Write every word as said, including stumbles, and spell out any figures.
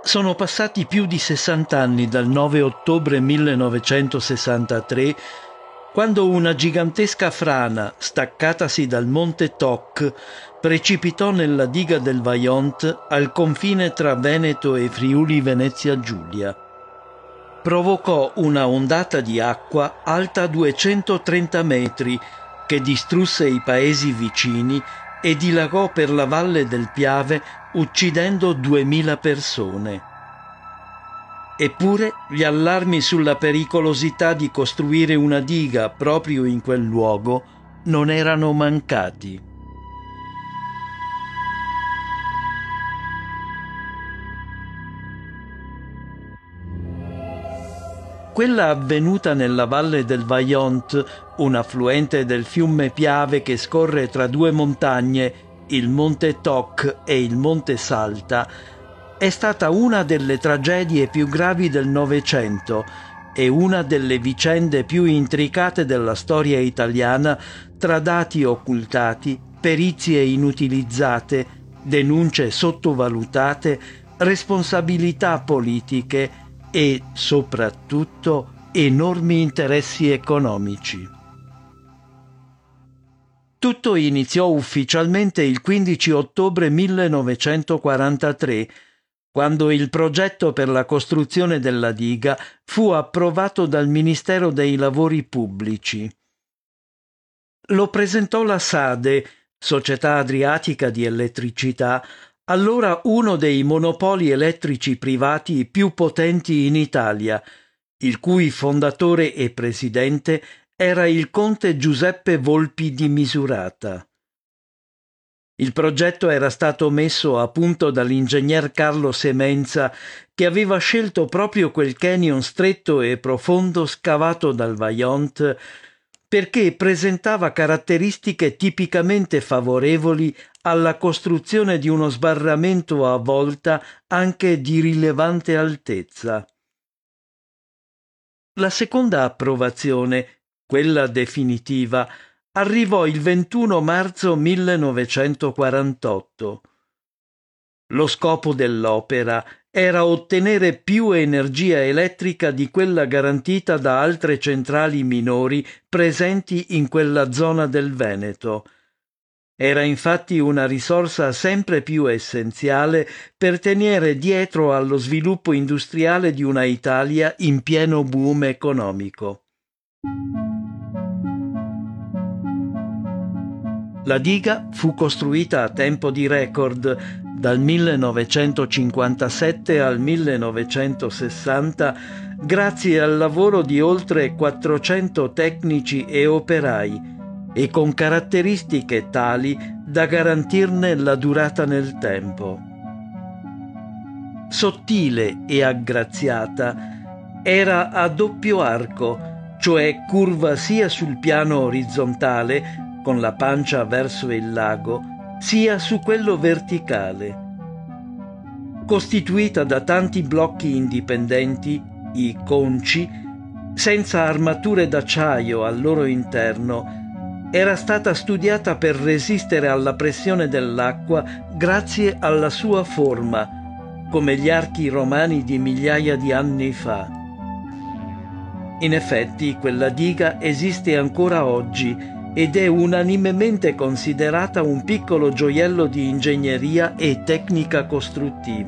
Sono passati più di sessanta anni dal nove ottobre millenovecentosessantatré, quando una gigantesca frana, staccatasi dal monte Toc, precipitò nella diga del Vajont al confine tra Veneto e Friuli Venezia Giulia. Provocò una ondata di acqua alta duecentotrenta metri che distrusse i paesi vicini e dilagò per la valle del Piave uccidendo duemila persone. Eppure gli allarmi sulla pericolosità di costruire una diga proprio in quel luogo non erano mancati. Quella avvenuta nella valle del Vajont, un affluente del fiume Piave che scorre tra due montagne, il monte Toc e il monte Salta, è stata una delle tragedie più gravi del Novecento e una delle vicende più intricate della storia italiana, tra dati occultati, perizie inutilizzate, denunce sottovalutate, responsabilità politiche e, soprattutto, enormi interessi economici. Tutto iniziò ufficialmente il quindici ottobre millenovecentoquarantatré, quando il progetto per la costruzione della diga fu approvato dal Ministero dei Lavori Pubblici. Lo presentò la SADE, Società Adriatica di Elettricità, allora uno dei monopoli elettrici privati più potenti in Italia, il cui fondatore e presidente era il conte Giuseppe Volpi di Misurata. Il progetto era stato messo a punto dall'ingegner Carlo Semenza, che aveva scelto proprio quel canyon stretto e profondo scavato dal Vajont perché presentava caratteristiche tipicamente favorevoli alla costruzione di uno sbarramento a volta anche di rilevante altezza. La seconda approvazione, quella definitiva, arrivò il ventuno marzo millenovecentoquarantotto. Lo scopo dell'opera era ottenere più energia elettrica di quella garantita da altre centrali minori presenti in quella zona del Veneto. Era infatti una risorsa sempre più essenziale per tenere dietro allo sviluppo industriale di una Italia in pieno boom economico. La diga fu costruita a tempo di record dal millenovecentocinquantasette al millenovecentosessanta grazie al lavoro di oltre quattrocento tecnici e operai e con caratteristiche tali da garantirne la durata nel tempo. Sottile e aggraziata, era a doppio arco, cioè curva sia sul piano orizzontale con la pancia verso il lago, sia su quello verticale. Costituita da tanti blocchi indipendenti, i conci, senza armature d'acciaio al loro interno, era stata studiata per resistere alla pressione dell'acqua grazie alla sua forma, come gli archi romani di migliaia di anni fa. In effetti, quella diga esiste ancora oggi ed è unanimemente considerata un piccolo gioiello di ingegneria e tecnica costruttiva.